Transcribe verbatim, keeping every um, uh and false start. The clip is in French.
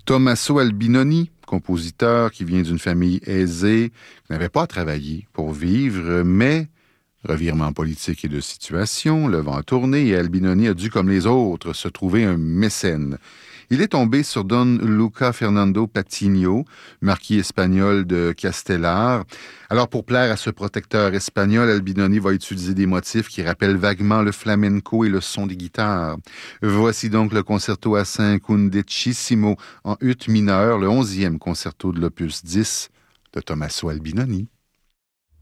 Tommaso Albinoni, compositeur qui vient d'une famille aisée, qui n'avait pas à travailler pour vivre, mais revirement politique et de situation, le vent a tourné et Albinoni a dû, comme les autres, se trouver un mécène. Il est tombé sur Don Luca Fernando Patiño, marquis espagnol de Castellar. Alors, pour plaire à ce protecteur espagnol, Albinoni va utiliser des motifs qui rappellent vaguement le flamenco et le son des guitares. Voici donc le concerto à cinq undecissimo en ut mineur, le onzième concerto de l'opus dix de Tommaso Albinoni.